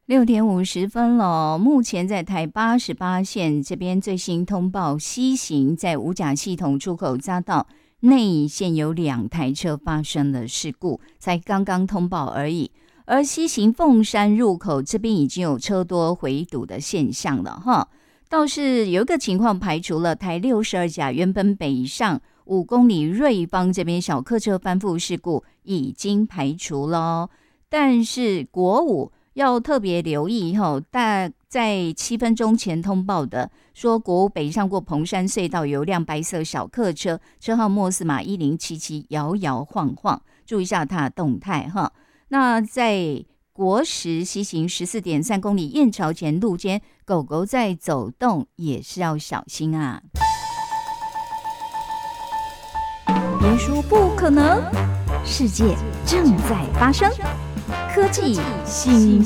6点50了，目前在台88线这边最新通报，西行在五甲系统出口匝道内线有2台车发生了事故，才刚刚通报而已。而西行凤山入口这边已经有车多回堵的现象了哈。倒是有一个情况排除了，台62甲原本北上5公里瑞芳这边小客车翻覆事故已经排除了，但是国五要特别留意大在7分钟前通报的，说国五北上过蓬山隧道有辆白色小客车，车号末四码1077，摇摇晃晃，注意一下它的动态哈。那在国10西行14.3公里燕巢前路间，狗狗在走动也是要小心啊。别说不可能，世界正在发生，科技新